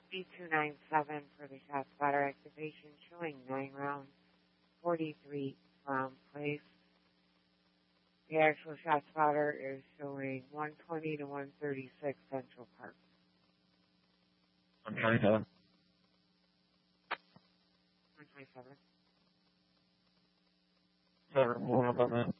B297 for the shot spotter activation, showing 9 rounds, 43 round place. The actual shot spotter is showing 120 to 136 Central Park. 127. 127. Never more about that.